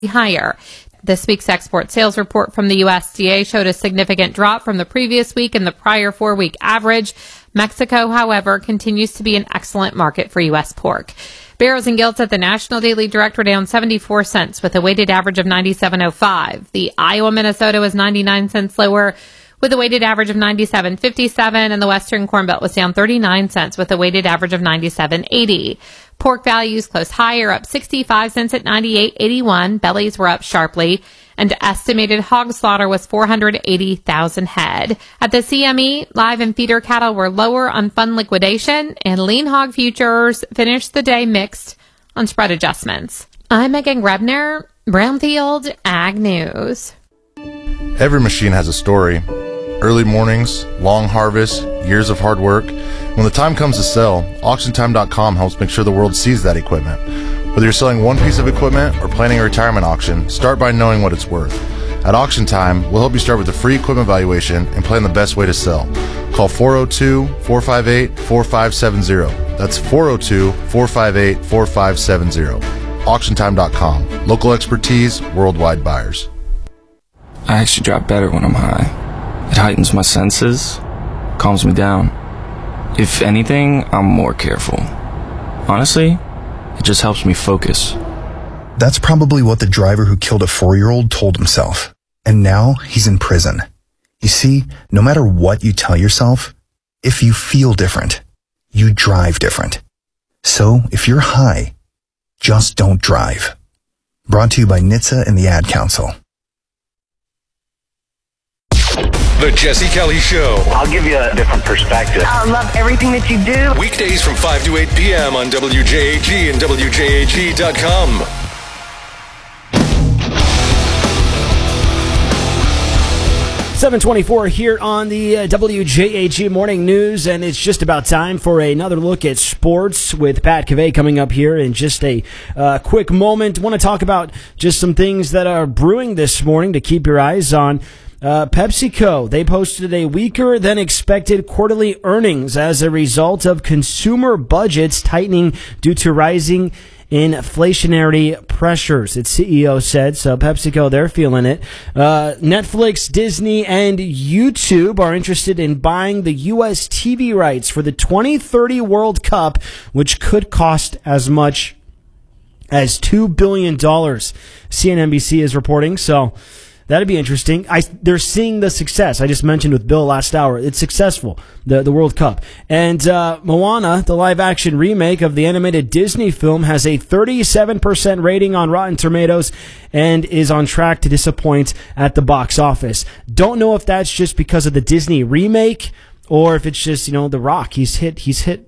higher. This week's export sales report from the USDA showed a significant drop from the previous week and the prior 4-week average. Mexico, however, continues to be an excellent market for U.S. pork. Barrows and Gilts at the National Daily Direct were down 74 cents with a weighted average of 97.05. The Iowa, Minnesota was 99 cents lower with a weighted average of 97.57, and the Western Corn Belt was down 39 cents with a weighted average of 97.80. Pork values closed higher, up 65 cents at 98.81. Bellies were up sharply, and estimated hog slaughter was 480,000 head. At the CME, live and feeder cattle were lower on fund liquidation, and lean hog futures finished the day mixed on spread adjustments. I'm Megan Grebner, Brownfield Ag News. Every machine has a story. Early mornings, long harvests, years of hard work. When the time comes to sell, AuctionTime.com helps make sure the world sees that equipment. Whether you're selling one piece of equipment or planning a retirement auction, start by knowing what it's worth. At Auction Time, we'll help you start with a free equipment valuation and plan the best way to sell. Call 402-458-4570. That's 402-458-4570. AuctionTime.com. Local expertise, worldwide buyers. I actually drop better when I'm high. It heightens my senses, calms me down. If anything, I'm more careful. Honestly, it just helps me focus. That's probably what the driver who killed a 4-year-old told himself. And now he's in prison. You see, no matter what you tell yourself, if you feel different, you drive different. So if you're high, just don't drive. Brought to you by NHTSA and the Ad Council. The Jesse Kelly Show. I'll give you a different perspective. I love everything that you do. Weekdays from 5 to 8 p.m. on WJAG and WJAG.com. .724 here on the WJAG Morning News, and it's just about time for another look at sports with Pat Cavey coming up here in just a quick moment. Want to talk about just some things that are brewing this morning to keep your eyes on. PepsiCo, they posted a weaker than expected quarterly earnings as a result of consumer budgets tightening due to rising inflationary pressures, its CEO said. So PepsiCo, they're feeling it. Netflix, Disney, and YouTube are interested in buying the U.S. TV rights for the 2030 World Cup, which could cost as much as $2 billion. CNBC is reporting. So that'd be interesting. They're seeing the success. I just mentioned with Bill last hour. It's successful, the World Cup. And Moana, the live-action remake of the animated Disney film, has a 37% rating on Rotten Tomatoes and is on track to disappoint at the box office. Don't know if that's just because of the Disney remake or if it's just, The Rock. He's hit a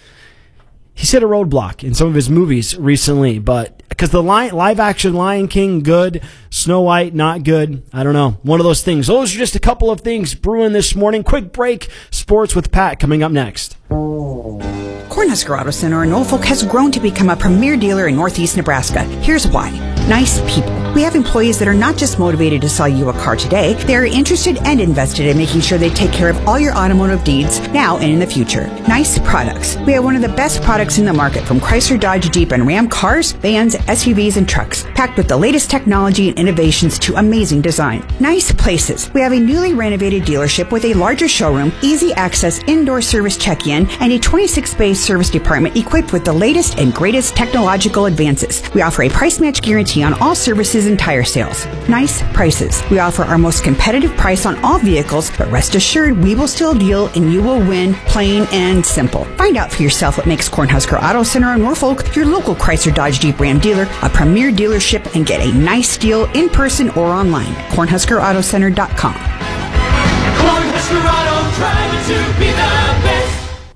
roadblock in some of his movies recently, but because the live-action Lion King, good. Snow White, not good. I don't know. One of those things. Those are just a couple of things brewing this morning. Quick break. Sports with Pat coming up next. Cornhusker Auto Center in Norfolk has grown to become a premier dealer in Northeast Nebraska. Here's why. Nice people. We have employees that are not just motivated to sell you a car today, they are interested and invested in making sure they take care of all your automotive needs now and in the future. Nice products. We have one of the best products in the market, from Chrysler, Dodge, Jeep, and Ram cars, vans, SUVs, and trucks, packed with the latest technology and innovations to amazing design. Nice places. We have a newly renovated dealership with a larger showroom, easy access indoor service check-in, and a 26-bay service department equipped with the latest and greatest technological advances. We offer a price match guarantee on all services and tire sales. Nice prices. We offer our most competitive price on all vehicles, but rest assured we will still deal and you will win, plain and simple. Find out for yourself what makes Cornhusker Auto Center in Norfolk your local Chrysler, Dodge, Jeep, Ram dealer, a premier dealership, and get a nice deal in person or online. CornhuskerAutoCenter.com. Cornhusker Auto, driving to be the best.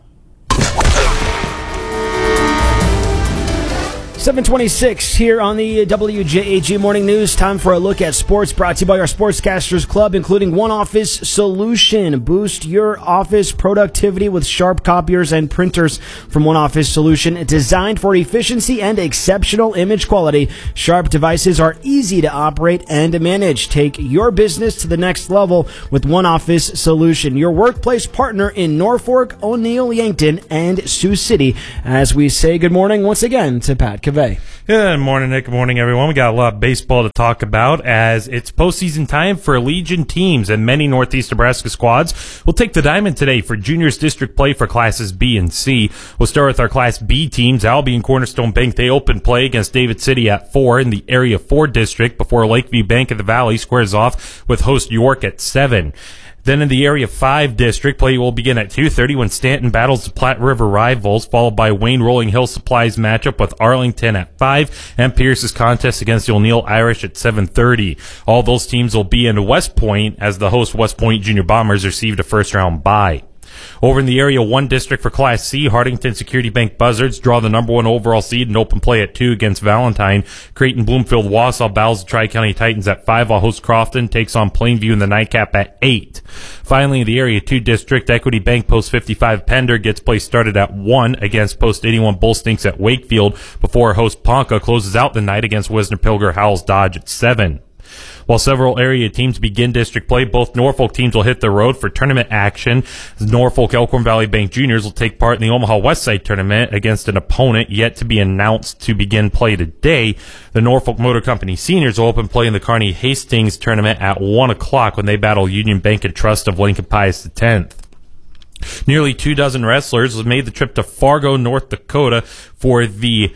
726 here on the WJAG Morning News. Time for a look at sports, brought to you by our Sportscasters Club, including One Office Solution. Boost your office productivity with sharp copiers and printers from One Office Solution. Designed for efficiency and exceptional image quality, Sharp devices are easy to operate and manage. Take your business to the next level with One Office Solution, your workplace partner in Norfolk, O'Neill, Yankton, and Sioux City. As we say good morning once again to Pat Cavey. Good morning, Nick. Good morning, everyone. We got a lot of baseball to talk about as it's postseason time for Legion teams, and many Northeast Nebraska squads will take the diamond today for juniors district play for classes B and C. We'll start with our Class B teams. Albion Cornerstone Bank, they open play against David City at 4 in the Area 4 district before Lakeview Bank of the Valley squares off with host York at 7. Then in the Area 5 district, play will begin at 2:30 when Stanton battles the Platte River Rivals, followed by Wayne Rolling Hill Supply's matchup with Arlington at 5, and Pierce's contest against the O'Neill Irish at 7:30. All those teams will be in West Point as the host West Point Junior Bombers received a first-round bye. Over in the Area 1 district for Class C, Hardington Security Bank Buzzards draw the number 1 overall seed and open play at 2 against Valentine. Creighton Bloomfield Wausau battles the Tri-County Titans at 5, while host Crofton takes on Plainview in the nightcap at 8. Finally, in the Area 2 district, Equity Bank Post 55 Pender gets play started at 1 against Post 81 Bull Stinks at Wakefield before host Ponca closes out the night against Wisner Pilger Howells Dodge at 7. While several area teams begin district play, both Norfolk teams will hit the road for tournament action. Norfolk Elkhorn Valley Bank Juniors will take part in the Omaha Westside tournament against an opponent yet to be announced to begin play today. The Norfolk Motor Company Seniors will open play in the Kearney Hastings tournament at 1 o'clock when they battle Union Bank and Trust of Lincoln Pius X. Nearly 24 wrestlers have made the trip to Fargo, North Dakota for the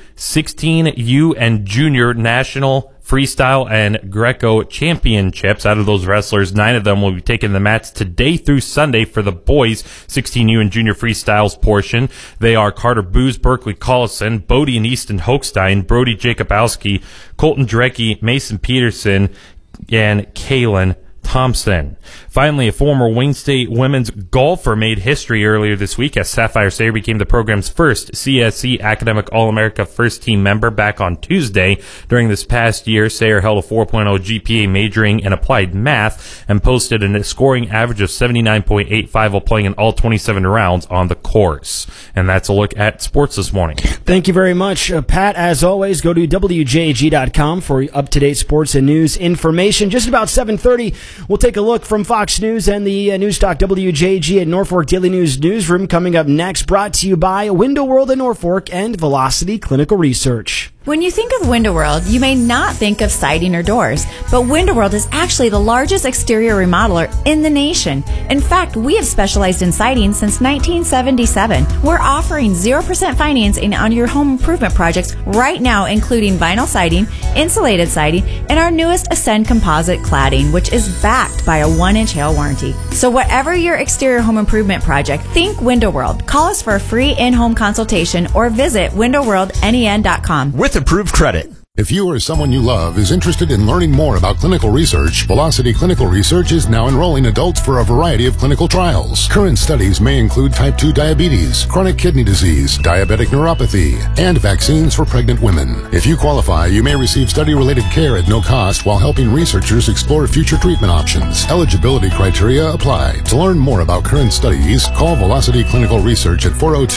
16U and Junior National Freestyle and Greco Championships. Out of those wrestlers, 9 of them will be taking the mats today through Sunday for the boys 16U and Junior Freestyles portion. They are Carter Booz, Berkeley Collison, Bodie and Easton Hochstein, Brody Jacobowski, Colton Drecke, Mason Peterson, and Kalen Thompson. Finally, a former Wayne State women's golfer made history earlier this week as Sapphire Sayre became the program's first CSC Academic All-America first-team member back on Tuesday. During this past year, Sayre held a 4.0 GPA majoring in applied math and posted a scoring average of 79.85 while playing in all 27 rounds on the course. And that's a look at sports this morning. Thank you very much, Pat. As always, go to WJAG.com for up-to-date sports and news information. Just about 7:30, we'll take a look from Fox News and the Newstalk WJG at Norfolk Daily News Newsroom. Coming up next, brought to you by Window World in Norfolk and Velocity Clinical Research. When you think of Window World, you may not think of siding or doors, but Window World is actually the largest exterior remodeler in the nation. In fact, we have specialized in siding since 1977. We're offering 0% financing on your home improvement projects right now, including vinyl siding, insulated siding, and our newest Ascend composite cladding, which is backed by a 1-inch hail warranty. So whatever your exterior home improvement project, think Window World. Call us for a free in-home consultation or visit windowworldnen.com. With approved credit. If you or someone you love is interested in learning more about clinical research, Velocity Clinical Research is now enrolling adults for a variety of clinical trials. Current studies may include type 2 diabetes, chronic kidney disease, diabetic neuropathy, and vaccines for pregnant women. If you qualify, you may receive study-related care at no cost while helping researchers explore future treatment options. Eligibility criteria apply. To learn more about current studies, call Velocity Clinical Research at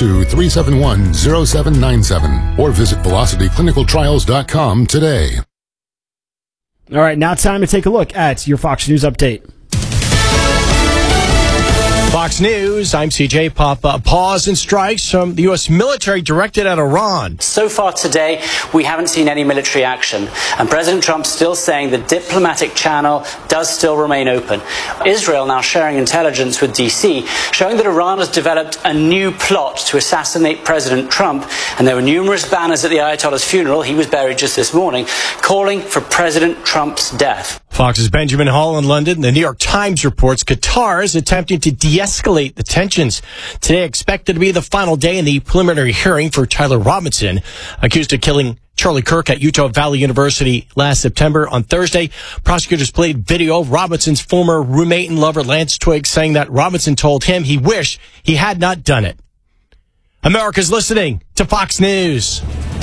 402-371-0797 or visit velocityclinicaltrials.com today. All right, now time to take a look at your Fox News update. Fox News, I'm CJ. Pause and strikes from the U.S. military directed at Iran. So far today, we haven't seen any military action. And President Trump's still saying the diplomatic channel does still remain open. Israel now sharing intelligence with D.C., showing that Iran has developed a new plot to assassinate President Trump. And there were numerous banners at the Ayatollah's funeral, he was buried just this morning, calling for President Trump's death. Fox's Benjamin Hall in London. The New York Times reports Qatar is attempting to de-escalate the tensions. Today expected to be the final day in the preliminary hearing for Tyler Robinson, accused of killing Charlie Kirk at Utah Valley University last September. On Thursday, prosecutors played video of Robinson's former roommate and lover Lance Twiggs saying that Robinson told him he wished he had not done it. America's listening to Fox News.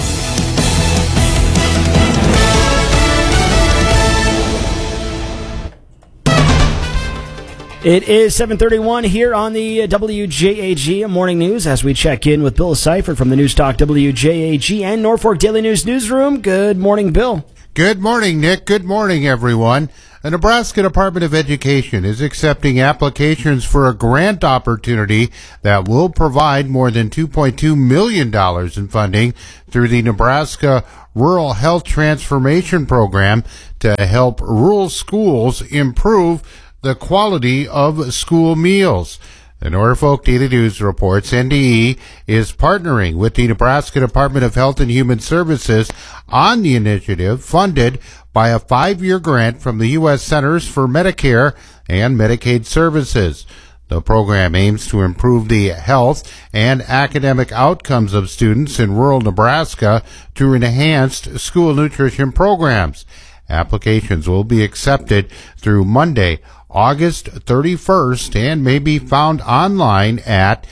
It is 7:31 here on the WJAG Morning News as we check in with Bill Seifert from the Newstalk WJAG and Norfolk Daily News Newsroom. Good morning, Bill. Good morning, Nick. Good morning, everyone. The Nebraska Department of Education is accepting applications for a grant opportunity that will provide more than $2.2 million in funding through the Nebraska Rural Health Transformation Program to help rural schools improve the quality of school meals. The Norfolk Daily News reports NDE is partnering with the Nebraska Department of Health and Human Services on the initiative, funded by a 5-year grant from the U.S. Centers for Medicare and Medicaid Services. The program aims to improve the health and academic outcomes of students in rural Nebraska through enhanced school nutrition programs. Applications will be accepted through Monday, August 31st, and may be found online at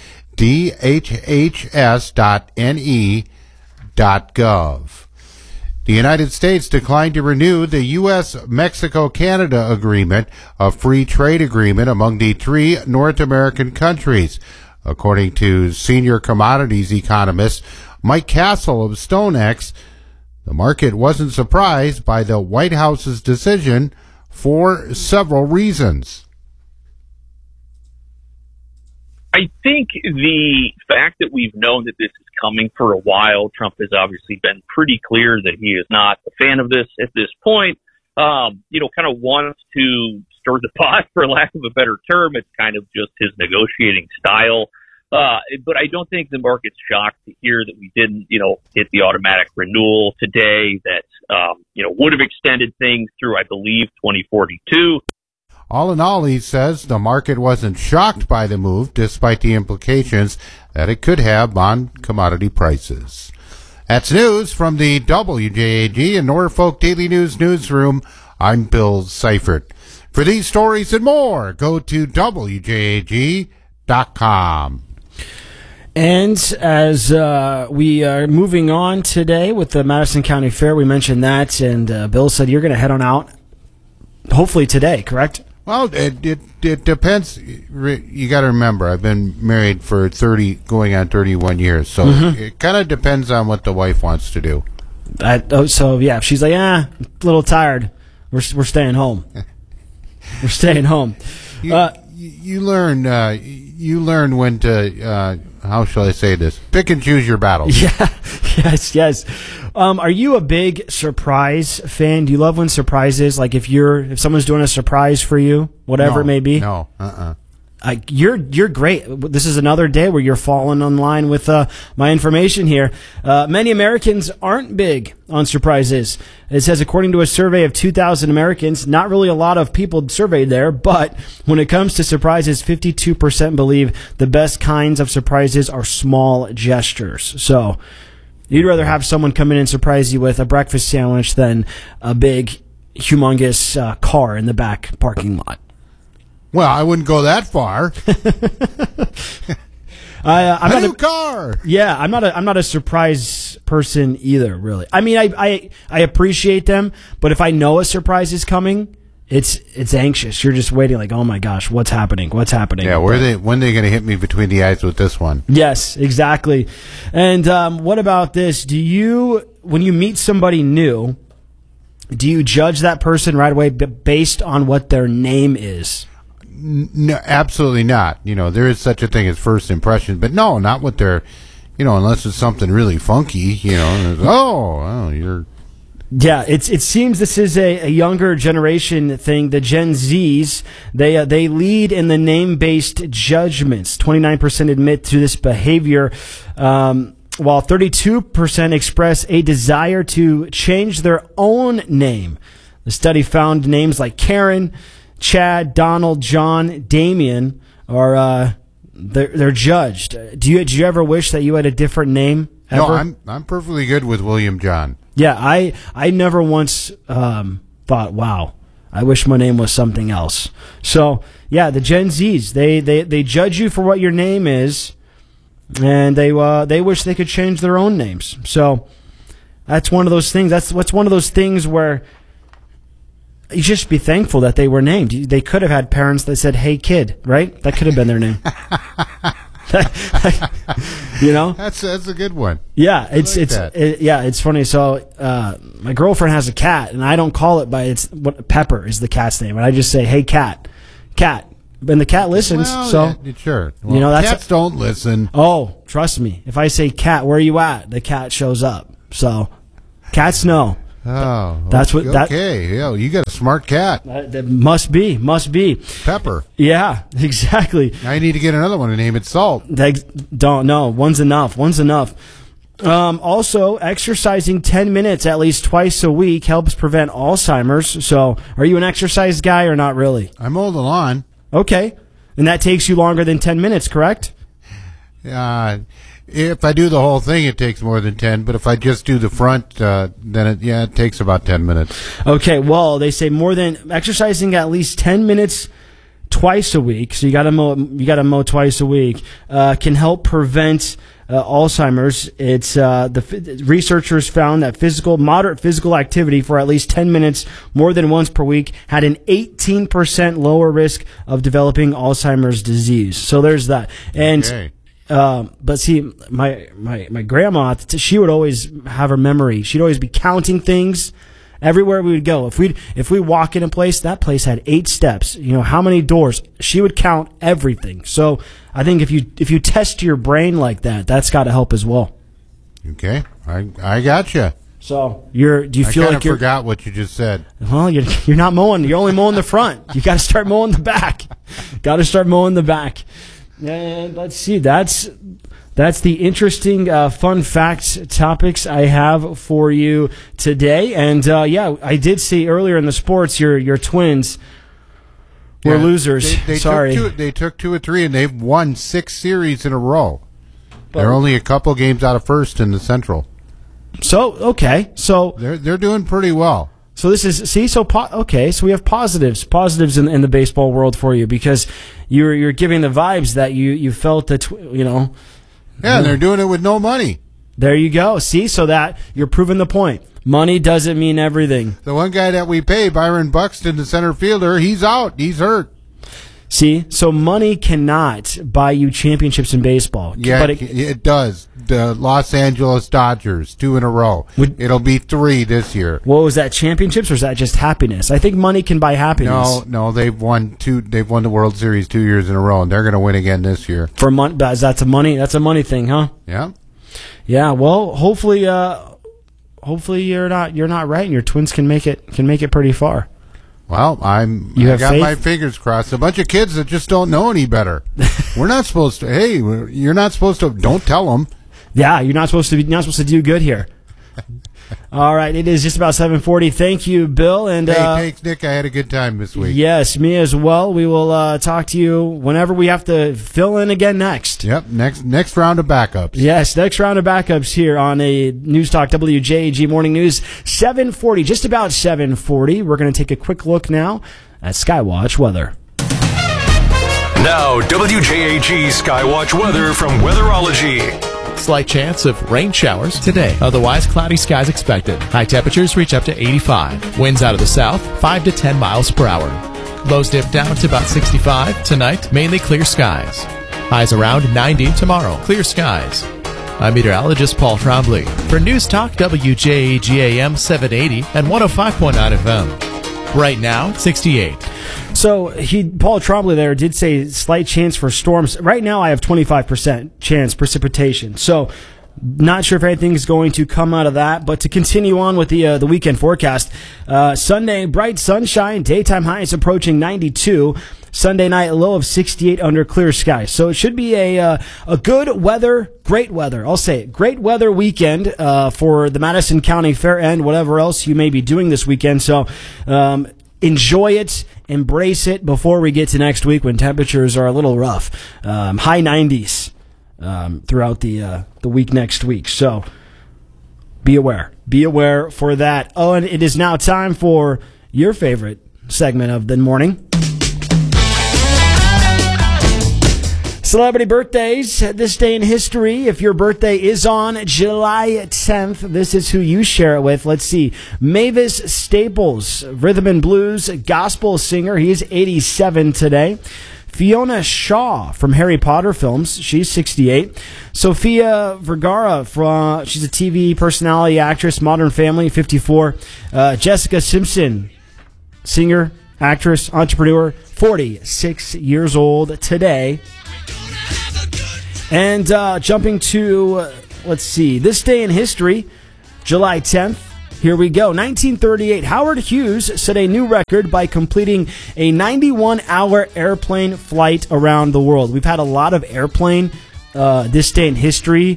dhhs.ne.gov. The United States declined to renew the U.S.-Mexico-Canada agreement, a free trade agreement among the 3 North American countries. According to senior commodities economist Mike Castle of StoneX, the market wasn't surprised by the White House's decision for several reasons. I think the fact that we've known that this is coming for a while, Trump has obviously been pretty clear that he is not a fan of this at this point, kind of wants to stir the pot, for lack of a better term. It's kind of just his negotiating style. But I don't think the market's shocked to hear that we didn't, hit the automatic renewal today that, would have extended things through, I believe, 2042. All in all, he says the market wasn't shocked by the move, despite the implications that it could have on commodity prices. That's news from the WJAG and Norfolk Daily News newsroom. I'm Bill Seifert. For these stories and more, go to WJAG.com. And as we are moving on today with the Madison County Fair, we mentioned that, and Bill said you're going to head on out, hopefully today, correct? Well, it depends. You got to remember, I've been married for going on 31 years, so it kind of depends on what the wife wants to do. So yeah, if she's like, a little tired, we're staying home. We're staying home. You learn when to how shall I say this? Pick and choose your battles. Yeah, yes. Are you a big surprise fan? Do you love when surprises, like if someone's doing a surprise for you, whatever it may be? No, You're great. This is another day where you're falling in line with my information here. Many Americans aren't big on surprises. It says, according to a survey of 2,000 Americans, not really a lot of people surveyed there, but when it comes to surprises, 52% believe the best kinds of surprises are small gestures. So you'd rather have someone come in and surprise you with a breakfast sandwich than a big, humongous car in the back parking lot. Well, I wouldn't go that far. I'm a not new car. Yeah, I'm not a surprise person either, really. I mean, I appreciate them, but if I know a surprise is coming, it's anxious. You're just waiting, like, oh my gosh, what's happening? What's happening? Yeah, when are they going to hit me between the eyes with this one? Yes, exactly. And what about this? When you meet somebody new, do you judge that person right away based on what their name is? No, absolutely not. There is such a thing as first impression, but no, not what they're, unless it's something really funky, you're. Yeah, it seems this is a younger generation thing. The Gen Zs, they lead in the name-based judgments. 29% admit to this behavior, while 32% express a desire to change their own name. The study found names like Karen, Chad, Donald, John, Damien are they're judged. Do you ever wish that you had a different name? Ever? No, I'm perfectly good with William John. Yeah, I never once thought, wow, I wish my name was something else. So yeah, the Gen Zs, they judge you for what your name is, and they wish they could change their own names. So that's one of those things. That's one of those things where you just be thankful that they were named. They could have had parents that said, "Hey, kid," right? That could have been their name. That's a good one. Yeah, it's funny. So my girlfriend has a cat, and I don't call it Pepper is the cat's name, and I just say, "Hey, cat," and the cat listens. Well, yeah, sure. Well, cats don't listen. Oh, trust me. If I say, "Cat, where are you at?" the cat shows up. So Cats know. Oh, that's what. Okay, yeah, you got a smart cat. That must be. Pepper. Yeah, exactly. Now you need to get another one and name it Salt. Don't know. One's enough. Also, exercising 10 minutes at least twice a week helps prevent Alzheimer's. So, are you an exercise guy or not really? I mow the lawn. Okay, and that takes you longer than 10 minutes, correct? If I do the whole thing, it takes more than 10. But if I just do the front, then it takes about 10 minutes. Okay, well, they say more than exercising at least 10 minutes twice a week. So you got to mow twice a week. Can help prevent Alzheimer's. It's the researchers found that moderate physical activity for at least 10 minutes more than once per week had an 18% lower risk of developing Alzheimer's disease. So there's that. And okay. But see, my grandma, she would always have her memory. She'd always be counting things everywhere we would go. If we walk in a place, that place had 8 steps. You know, how many doors? She would count everything. So I think if you test your brain like that, that's got to help as well. Okay, I got you. So do you feel like you forgot what you just said? Well, you're not mowing. You're only mowing the front. You got to start mowing the back. And let's see. That's the interesting fun fact topics I have for you today. And I did see earlier in the sports your Twins were losers. They took 2 or 3, and they've won 6 series in a row. They're only a couple games out of first in the Central. So they're doing pretty well. So this is so we have positives in the baseball world for you, because you're giving the vibes that you felt that Yeah, they're doing it with no money. There you go. See, so that you're proving the point. Money doesn't mean everything. The one guy that we pay, Byron Buxton, the center fielder, he's out. He's hurt. See, so money cannot buy you championships in baseball. Yeah, but it does. The Los Angeles Dodgers, 2 in a row. It'll be 3 this year. Well, was that championships or is that just happiness? I think money can buy happiness. No, they've won 2. They've won the World Series 2 years in a row, and they're going to win again this year. For money, that's a money thing, huh? Yeah. Yeah. Well, hopefully you're not right, and your Twins can make it pretty far. Well, I got my fingers crossed. A bunch of kids that just don't know any better. We're not supposed to. Hey, you're not supposed to. Don't tell them. Yeah, you're not supposed to do good here. All right, it is just about 7:40. Thank you, Bill. And thanks, Nick. I had a good time this week. Yes, me as well. We will talk to you whenever we have to fill in again next. Yep, next round of backups. Yes, next round of backups here on a News Talk WJAG Morning News. 7:40, just about 7:40. We're going to take a quick look now at Skywatch weather. Now, WJAG Skywatch weather from Weatherology. Slight chance of rain showers today. Otherwise, cloudy skies expected. High temperatures reach up to 85. Winds out of the south, 5 to 10 miles per hour. Lows dip down to about 65. Tonight, mainly clear skies. Highs around 90 tomorrow. Clear skies. I'm meteorologist Paul Trombley for News Talk WJAG AM 780 and 105.9 FM. Right now, 68. So Paul Trombley there did say slight chance for storms. Right now I have 25% chance precipitation. So not sure if anything is going to come out of that. But to continue on with the weekend forecast, Sunday, bright sunshine, daytime highs approaching 92. Sunday night, a low of 68 under clear skies. So it should be a good weather, great weather. I'll say it. Great weather weekend for the Madison County Fair and whatever else you may be doing this weekend. So enjoy it, embrace it before we get to next week when temperatures are a little rough. High 90s throughout the week next week. So be aware. Be aware for that. Oh, and it is now time for your favorite segment of the morning. Celebrity birthdays, this day in history. If your birthday is on July 10th, this is who you share it with. Let's see. Mavis Staples, rhythm and blues gospel singer. He is 87 today. Fiona Shaw from Harry Potter films. She's 68. Sofia Vergara, she's a TV personality, actress, Modern Family, 54. Jessica Simpson, singer, actress, entrepreneur, 46 years old today. And jumping to, let's see, this day in history, July 10th, Here we go. 1938, Howard Hughes set a new record by completing a 91-hour airplane flight around the world. We've had a lot of airplane this day in history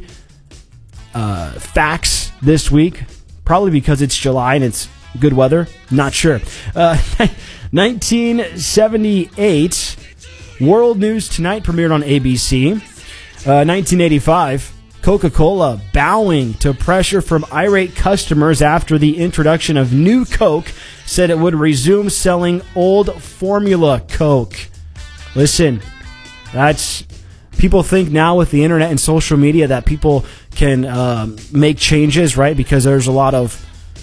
facts this week, probably because it's July and it's good weather. Not sure. 1978, World News Tonight premiered on ABC. 1985, Coca-Cola bowing to pressure from irate customers after the introduction of new Coke, said it would resume selling old formula Coke. Listen, that's... People think now with the internet and social media that people can make changes, right? Because there's a lot of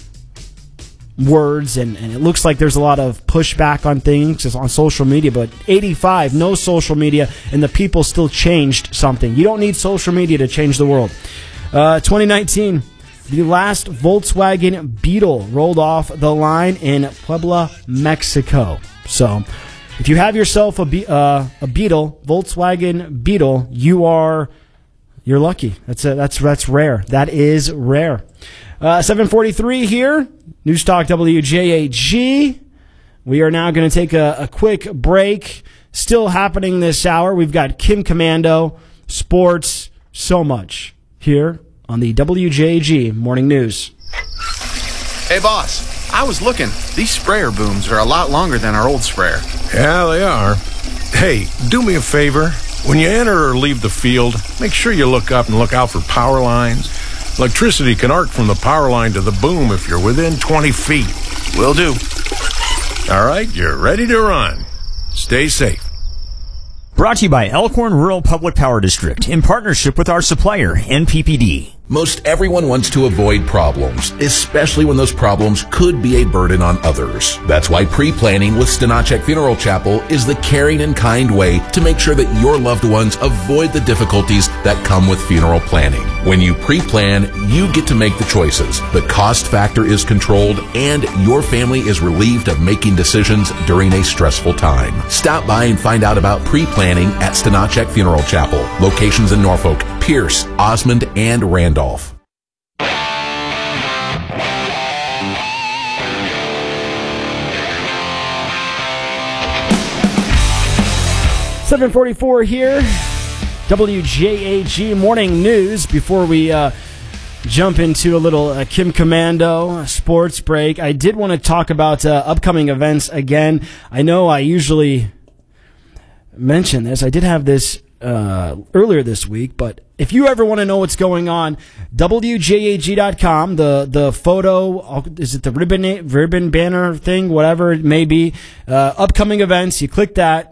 words and it looks like there's a lot of pushback on things on social media. But 85, no social media, and the people still changed something. You don't need social media to change the world. 2019, the last Volkswagen Beetle rolled off the line in Puebla, Mexico. So... if you have yourself a Beetle, Volkswagen Beetle, you're lucky. That's rare. That is rare. 7:43 here, Newstalk WJAG. We are now going to take a quick break. Still happening this hour. We've got Kim Commando, sports, so much here on the WJAG Morning News. Hey, boss. I was looking. These sprayer booms are a lot longer than our old sprayer. Yeah, they are. Hey, do me a favor. When you enter or leave the field, make sure you look up and look out for power lines. Electricity can arc from the power line to the boom if you're within 20 feet. Will do. All right, you're ready to run. Stay safe. Brought to you by Elkhorn Rural Public Power District in partnership with our supplier, NPPD. Most everyone wants to avoid problems, especially when those problems could be a burden on others. That's why pre-planning with Stanachek Funeral Chapel is the caring and kind way to make sure that your loved ones avoid the difficulties that come with funeral planning. When you pre-plan, you get to make the choices. The cost factor is controlled, and your family is relieved of making decisions during a stressful time. Stop by and find out about pre-planning at Stanachek Funeral Chapel. Locations in Norfolk, Pierce, Osmond, and Randolph. 7:44 here, WJAG Morning News. Before we jump into a little Kim Commando sports break, I did want to talk about upcoming events again. I know I usually mention this. I did have this earlier this week, but if you ever want to know what's going on, WJAG.com, the photo, is it the ribbon banner thing, whatever it may be, upcoming events, you click that,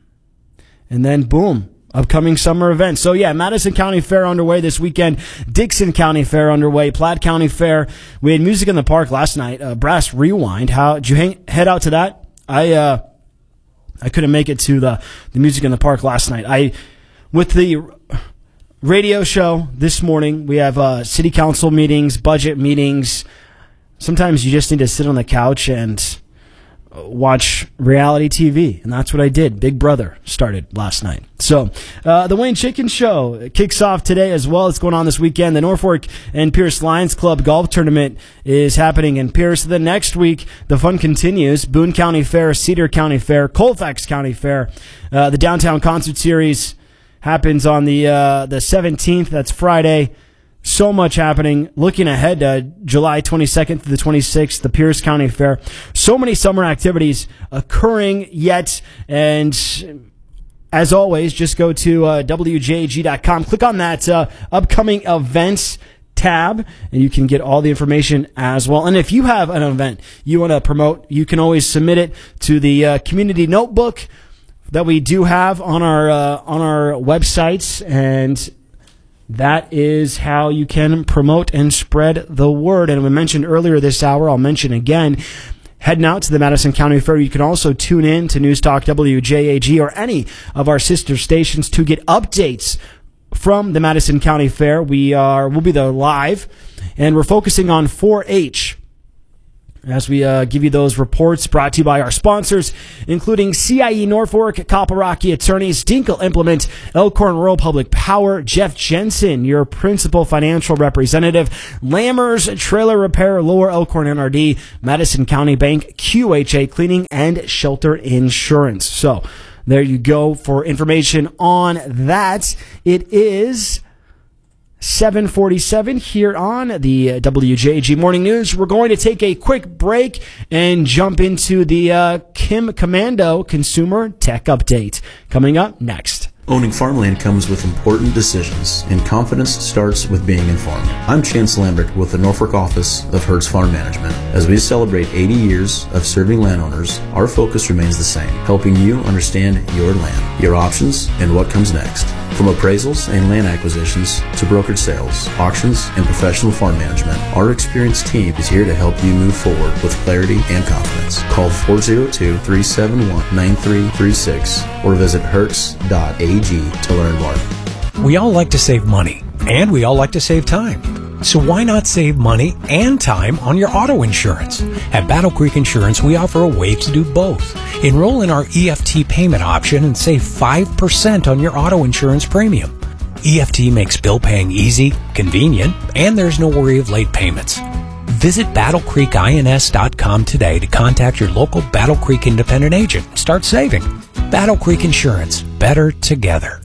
and then boom, upcoming summer events. So yeah, Madison County Fair underway this weekend, Dixon County Fair underway, Platte County Fair. We had Music in the Park last night, Brass Rewind. How did you head out to that? I couldn't make it to the Music in the Park last night. With the radio show this morning, we have city council meetings, budget meetings. Sometimes you just need to sit on the couch and watch reality TV, and that's what I did. Big Brother started last night. So the Wayne Chicken Show kicks off today as well. It's going on this weekend. The Norfolk and Pierce Lions Club golf tournament is happening in Pierce. The next week, the fun continues. Boone County Fair, Cedar County Fair, Colfax County Fair. The Downtown Concert Series happens on the 17th. That's Friday. So much happening. Looking ahead to July 22nd to the 26th, the Pierce County Fair. So many summer activities occurring yet. And as always, just go to WJAG.com. Click on that upcoming events tab, and you can get all the information as well. And if you have an event you want to promote, you can always submit it to the community notebook that we do have on our websites, and that is how you can promote and spread the word. And we mentioned earlier this hour, I'll mention again, heading out to the Madison County Fair, you can also tune in to Newstalk WJAG or any of our sister stations to get updates from the Madison County Fair. We'll be there live, and we're focusing on 4-H. as we give you those reports, brought to you by our sponsors, including CIE Norfolk, Kapalaki Attorneys, Dinkel Implement, Elkhorn Rural Public Power, Jeff Jensen, your principal financial representative, Lammers Trailer Repair, Lower Elkhorn NRD, Madison County Bank, QHA Cleaning, and Shelter Insurance. So there you go for information on that. It is 7:47 here on the WJG Morning News. We're going to take a quick break and jump into the Kim Commando Consumer Tech Update. Coming up next. Owning farmland comes with important decisions, and confidence starts with being informed. I'm Chance Lambert with the Norfolk office of Hertz Farm Management. As we celebrate 80 years of serving landowners, our focus remains the same, helping you understand your land, your options, and what comes next. From appraisals and land acquisitions to brokered sales, auctions, and professional farm management, our experienced team is here to help you move forward with clarity and confidence. Call 402-371-9336 or visit hertz.ag to learn more. We all like to save money, and we all like to save time. So why not save money and time on your auto insurance? At Battle Creek Insurance, we offer a way to do both. Enroll in our EFT payment option and save 5% on your auto insurance premium. EFT makes bill paying easy, convenient, and there's no worry of late payments. Visit BattleCreekINS.com today to contact your local Battle Creek independent agent and start saving. Battle Creek Insurance. Better together.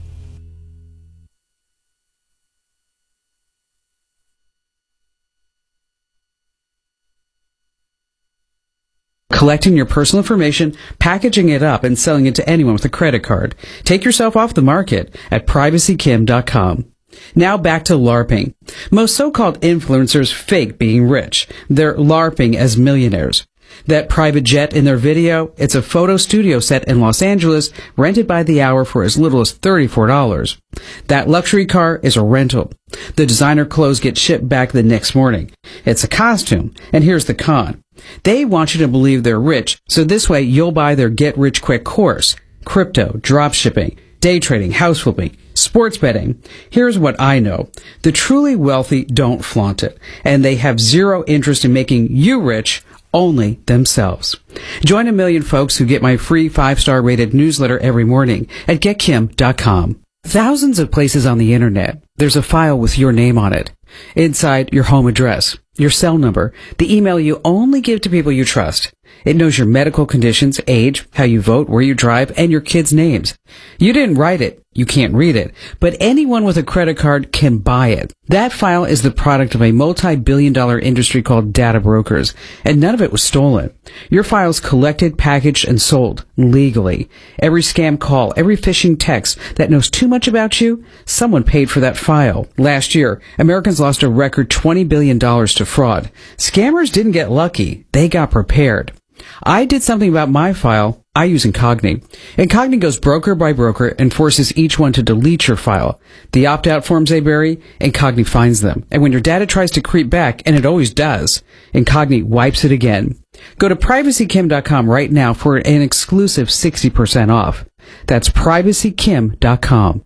Collecting your personal information, packaging it up, and selling it to anyone with a credit card. Take yourself off the market at PrivacyKim.com. Now back to LARPing. Most so-called influencers fake being rich. They're LARPing as millionaires. That private jet in their video, it's a photo studio set in Los Angeles, rented by the hour for as little as $34. That luxury car is a rental. The designer clothes get shipped back the next morning. It's a costume, and here's the con. They want you to believe they're rich, so this way you'll buy their get-rich-quick course. Crypto, drop shipping, day trading, house flipping, sports betting. Here's what I know. The truly wealthy don't flaunt it, and they have zero interest in making you rich, only themselves. Join a million folks who get my free 5-star rated newsletter every morning at getkim.com. Thousands of places on the internet, there's a file with your name on it. Inside, your home address, your cell number, the email you only give to people you trust. It knows your medical conditions, age, how you vote, where you drive, and your kids' names. You didn't write it. You can't read it. But anyone with a credit card can buy it. That file is the product of a multi-billion-dollar industry called data brokers, and none of it was stolen. Your file's collected, packaged, and sold legally. Every scam call, every phishing text that knows too much about you, someone paid for that file. Last year, Americans lost a record $20 billion to fraud. Scammers didn't get lucky. They got prepared. I did something about my file. I use Incogni. Incogni goes broker by broker and forces each one to delete your file. The opt-out forms they bury, Incogni finds them. And when your data tries to creep back, and it always does, Incogni wipes it again. Go to PrivacyKim.com right now for an exclusive 60% off. That's PrivacyKim.com.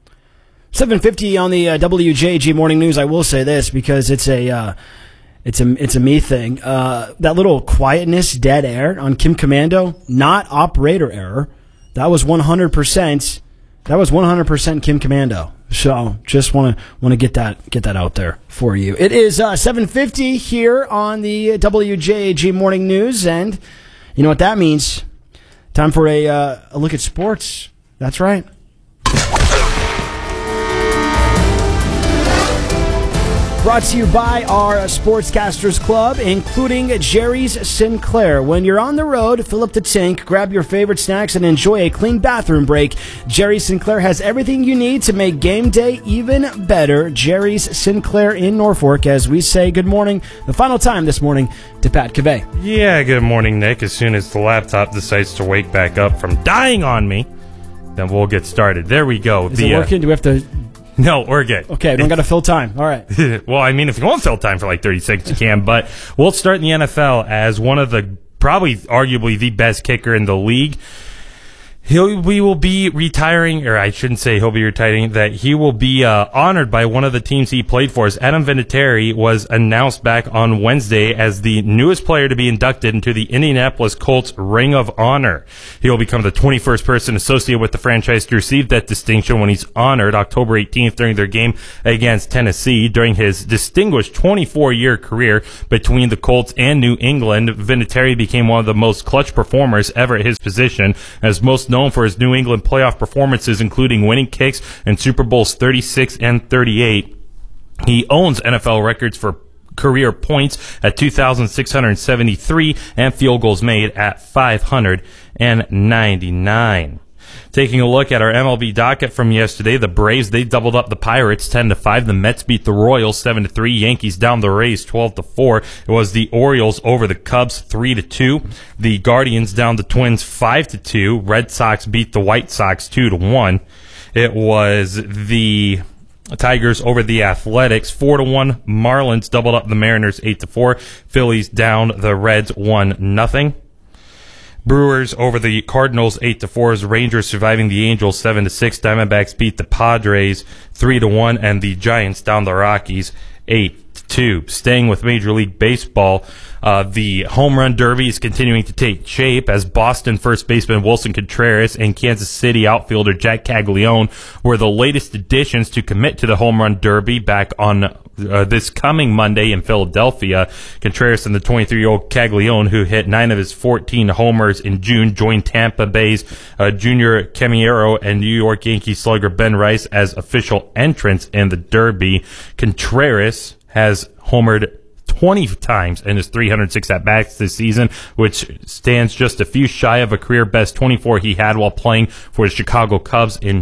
7:50 on the WJG Morning News. I will say this because it's a me thing. That little quietness, dead air on Kim Commando, not operator error. That was 100%. That was 100% Kim Commando. So just want to get that out there for you. It is 7:50 here on the WJG Morning News, and you know what that means. Time for a look at sports. That's right. Brought to you by our Sportscasters Club, including Jerry's Sinclair. When you're on the road, fill up the tank, grab your favorite snacks, and enjoy a clean bathroom break. Jerry's Sinclair has everything you need to make game day even better. Jerry's Sinclair in Norfolk, as we say good morning, the final time this morning, to Pat Cavey. Yeah, good morning, Nick. As soon as the laptop decides to wake back up from dying on me, then we'll get started. There we go. Is it working? Do we have to... No, we're good. Okay, we don't got to fill time. All right. Well, I mean, if you want to fill time for like 30 seconds, you can. But we'll start in the NFL as one of the, probably arguably the best kicker in the league. We will be retiring, or I shouldn't say he'll be retiring, that he will be honored by one of the teams he played for. As Adam Vinatieri was announced back on Wednesday as the newest player to be inducted into the Indianapolis Colts Ring of Honor. He will become the 21st person associated with the franchise to receive that distinction when he's honored October 18th during their game against Tennessee. During his distinguished 24-year career between the Colts and New England, Vinatieri became one of the most clutch performers ever at his position, as most known for his New England playoff performances, including winning kicks in Super Bowls 36 and 38. He owns NFL records for career points at 2,673 and field goals made at 599. Taking a look at our MLB docket from yesterday, the Braves, they doubled up the Pirates 10-5. The Mets beat the Royals 7-3. Yankees down the Rays 12-4. It was the Orioles over the Cubs 3-2. The Guardians down the Twins 5-2. Red Sox beat the White Sox 2-1. It was the Tigers over the Athletics 4-1. Marlins doubled up the Mariners 8-4. Phillies down the Reds 1-0. Brewers over the Cardinals 8-4. Rangers surviving the Angels 7-6. Diamondbacks beat the Padres 3-1, and the Giants down the Rockies 8-2. Staying with Major League Baseball, the home run derby is continuing to take shape as Boston first baseman Wilson Contreras and Kansas City outfielder Jack Caglione were the latest additions to commit to the home run derby back on this coming Monday in Philadelphia. Contreras and the 23-year-old Caglione, who hit 9 of his 14 homers in June, joined Tampa Bay's Junior Caminero and New York Yankees slugger Ben Rice as official entrants in the derby. Contreras has homered 20 times in his 306 at-bats this season, which stands just a few shy of a career-best 24 he had while playing for the Chicago Cubs in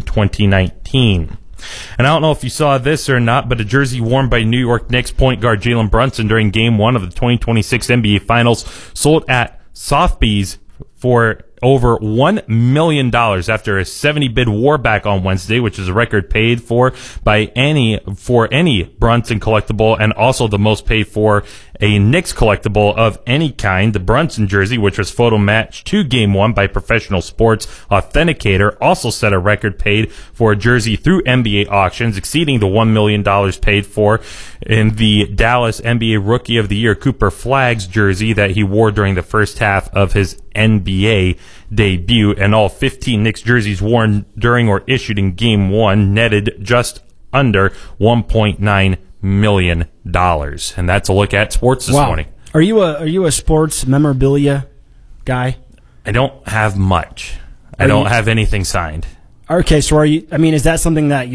2019. And I don't know if you saw this or not, but a jersey worn by New York Knicks point guard Jalen Brunson during Game 1 of the 2026 NBA Finals sold at Sotheby's for over $1 million after a 70 bid war back on Wednesday, which is a record paid for any Brunson collectible, and also the most paid for a Knicks collectible of any kind. The Brunson jersey, which was photo matched to Game 1 by Professional Sports Authenticator, also set a record paid for a jersey through NBA auctions, exceeding the $1 million paid for in the Dallas NBA Rookie of the Year Cooper Flagg's jersey that he wore during the first half of his NBA debut. And all 15 Knicks jerseys worn during or issued in Game 1 netted just under $1.9 million. And that's a look at sports this morning. Are you a sports memorabilia guy? I don't have much. I don't have anything signed. Okay, so are you? I mean, is that something that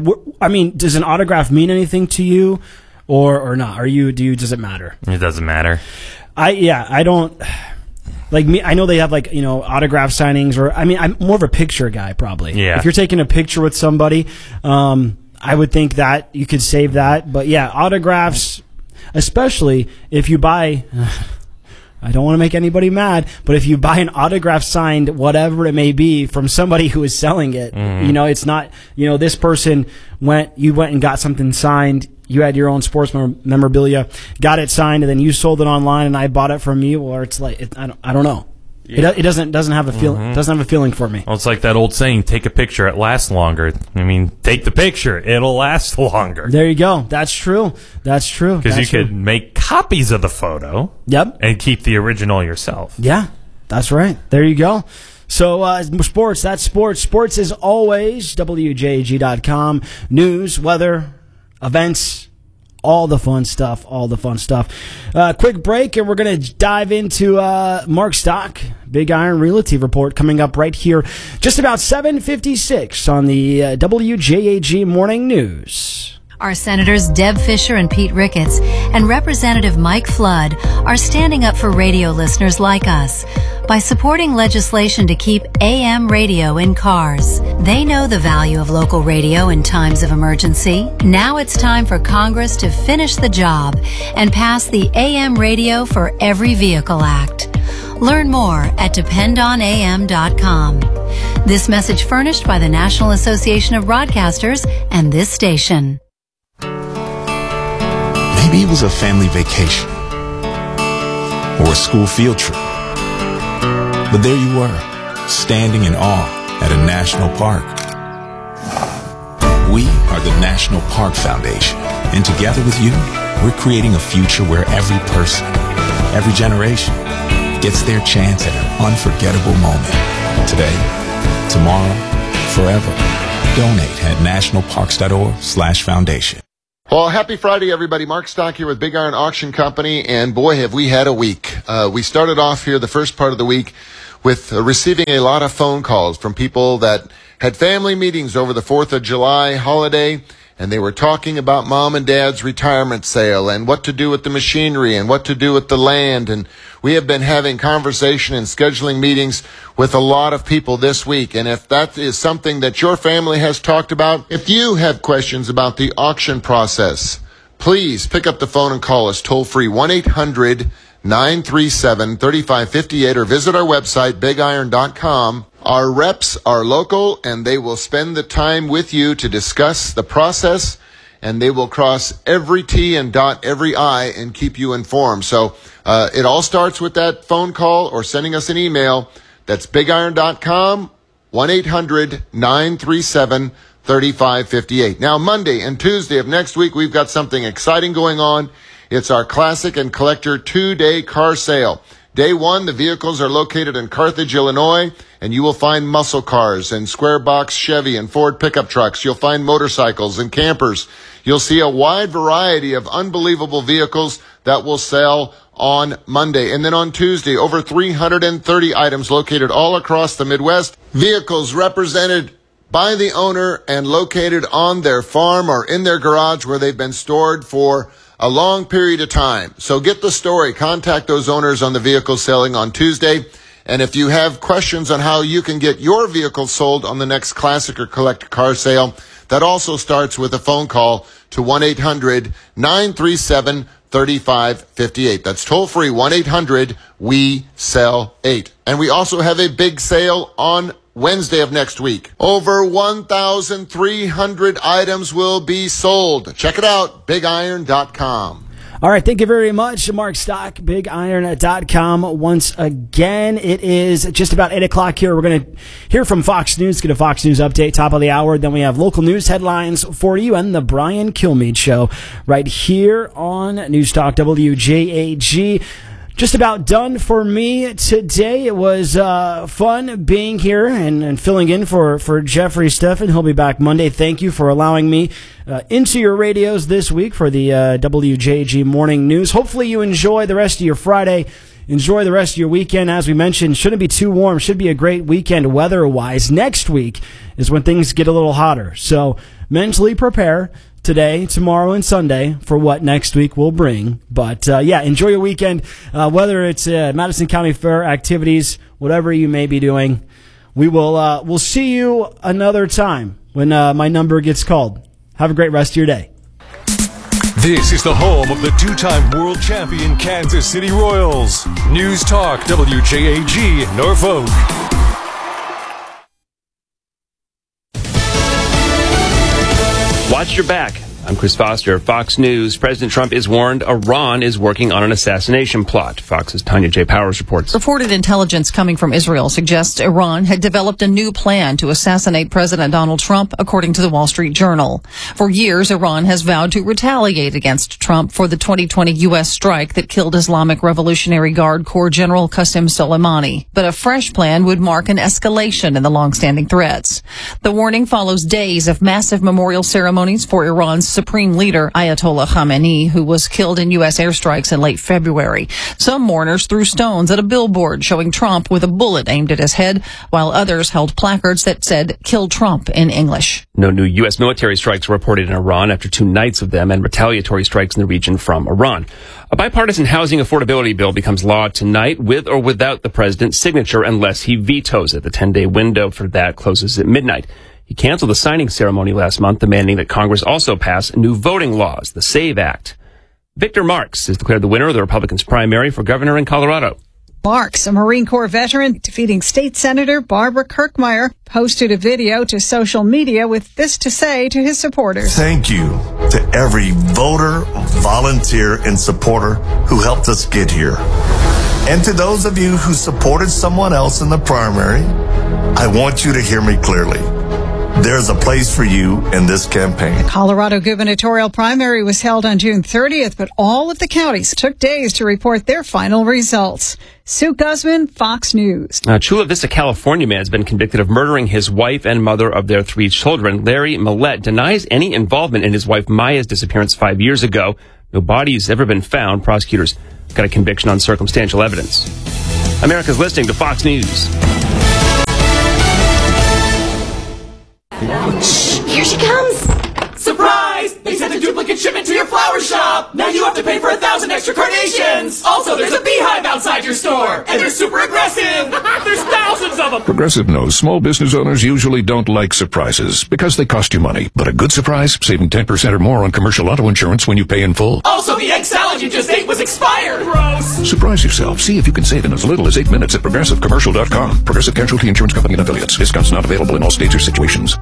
does an autograph mean anything to you, or not? Does it matter? It doesn't matter. I don't. Like me, I know they have autograph signings, or I'm more of a picture guy probably. Yeah. If you're taking a picture with somebody, I would think that you could save that. But yeah, autographs, especially if you buy. I don't want to make anybody mad, but if you buy an autograph signed, whatever it may be, from somebody who is selling it, it's not, this person went and got something signed. You had your own sports memorabilia, got it signed, and then you sold it online, and I bought it from you. Or it's like, I don't know. Yeah. It doesn't have a feel. Doesn't have a feeling for me. Well, it's like that old saying: "Take a picture, it lasts longer." I mean, take the picture; it'll last longer. There you go. That's true. Because you could make copies of the photo. Yep. And keep the original yourself. Yeah, that's right. There you go. So, sports. That's sports. Sports is always WJAG.com. News, weather, events. All the fun stuff. Quick break, and we're going to dive into Mark Stock, Big Iron Realty Report, coming up right here, just about 7:56 on the WJAG Morning News. Our Senators Deb Fischer and Pete Ricketts and Representative Mike Flood are standing up for radio listeners like us by supporting legislation to keep AM radio in cars. They know the value of local radio in times of emergency. Now it's time for Congress to finish the job and pass the AM Radio for Every Vehicle Act. Learn more at dependonam.com. This message furnished by the National Association of Broadcasters and this station. Maybe it was a family vacation or a school field trip. But there you were, standing in awe at a national park. We are the National Park Foundation, and together with you, we're creating a future where every person, every generation, gets their chance at an unforgettable moment. Today, tomorrow, forever. Donate at nationalparks.org/foundation. Well, happy Friday, everybody. Mark Stock here with Big Iron Auction Company, and boy, have we had a week. We started off here the first part of the week with receiving a lot of phone calls from people that had family meetings over the 4th of July holiday, and they were talking about mom and dad's retirement sale and what to do with the machinery and what to do with the land. And we have been having conversation and scheduling meetings with a lot of people this week. And if that is something that your family has talked about, if you have questions about the auction process, please pick up the phone and call us toll free 1-800-937-3558 or visit our website, bigiron.com. Our reps are local, and they will spend the time with you to discuss the process, and they will cross every T and dot every I and keep you informed. So it all starts with that phone call or sending us an email. That's bigiron.com, 1-800-937-3558. Now, Monday and Tuesday of next week, we've got something exciting going on. It's our Classic and Collector 2-day car sale. Day one, the vehicles are located in Carthage, Illinois, and you will find muscle cars and square box Chevy and Ford pickup trucks. You'll find motorcycles and campers. You'll see a wide variety of unbelievable vehicles that will sell on Monday. And then on Tuesday, over 330 items located all across the Midwest. Vehicles represented by the owner and located on their farm or in their garage where they've been stored for a long period of time. So get the story. Contact those owners on the vehicle selling on Tuesday. And if you have questions on how you can get your vehicle sold on the next Classic or Collector car sale, that also starts with a phone call to 1-800-937-3558. That's toll free, 1-800-WE-SELL-8. And we also have a big sale on Wednesday of next week. Over 1,300 items will be sold. Check it out, bigiron.com. All right, thank you very much, Mark Stock, bigiron.com. Once again, it is just about 8 o'clock here. We're going to hear from Fox News, get a Fox News update, top of the hour. Then we have local news headlines for you and the Brian Kilmeade Show right here on News Talk WJAG. Just about done for me today. It was fun being here and filling in for Jeffrey Steffen. He'll be back Monday. Thank you for allowing me into your radios this week for the WJG Morning News. Hopefully you enjoy the rest of your Friday. Enjoy the rest of your weekend. As we mentioned, shouldn't be too warm. Should be a great weekend weather-wise. Next week is when things get a little hotter. So mentally prepare today, tomorrow, and Sunday for what next week will bring. But enjoy your weekend. Whether it's Madison County Fair activities, whatever you may be doing, we'll see you another time when my number gets called. Have a great rest of your day. This is the home of the two-time world champion Kansas City Royals. News Talk WJAG Norfolk. Watch your back. I'm Chris Foster, Fox News. President Trump is warned Iran is working on an assassination plot. Fox's Tanya J. Powers reports. Reported intelligence coming from Israel suggests Iran had developed a new plan to assassinate President Donald Trump, according to the Wall Street Journal. For years, Iran has vowed to retaliate against Trump for the 2020 U.S. strike that killed Islamic Revolutionary Guard Corps General Qasem Soleimani. But a fresh plan would mark an escalation in the long-standing threats. The warning follows days of massive memorial ceremonies for Iran's Supreme Leader Ayatollah Khamenei, who was killed in U.S. airstrikes in late February. Some mourners threw stones at a billboard showing Trump with a bullet aimed at his head, while others held placards that said, "Kill Trump" in English. No new U.S. military strikes were reported in Iran after 2 nights of them and retaliatory strikes in the region from Iran. A bipartisan housing affordability bill becomes law tonight with or without the president's signature unless he vetoes it. The 10-day window for that closes at midnight. He canceled the signing ceremony last month, demanding that Congress also pass new voting laws, the SAVE Act. Victor Marx is declared the winner of the Republicans' primary for governor in Colorado. Marx, a Marine Corps veteran, defeating State Senator Barbara Kirkmeyer, posted a video to social media with this to say to his supporters. Thank you to every voter, volunteer, and supporter who helped us get here. And to those of you who supported someone else in the primary, I want you to hear me clearly. There's a place for you in this campaign. The Colorado gubernatorial primary was held on June 30th, but all of the counties took days to report their final results. Sue Guzman, Fox News. Chula Vista, California man has been convicted of murdering his wife and mother of their 3 children. Larry Millette denies any involvement in his wife Maya's disappearance 5 years ago. No body's ever been found. Prosecutors got a conviction on circumstantial evidence. America's listening to Fox News. Shh, here she comes. Surprise! They sent a duplicate shipment to your flower shop. Now you have to pay for 1,000 extra carnations. Also, there's a beehive outside your store. And they're super aggressive. There's thousands of them. Progressive knows small business owners usually don't like surprises because they cost you money. But a good surprise, saving 10% or more on commercial auto insurance when you pay in full. Also, the egg salad you just ate was expired. Gross. Surprise yourself. See if you can save in as little as 8 minutes at ProgressiveCommercial.com. Progressive Casualty Insurance Company and Affiliates. Discounts not available in all states or situations.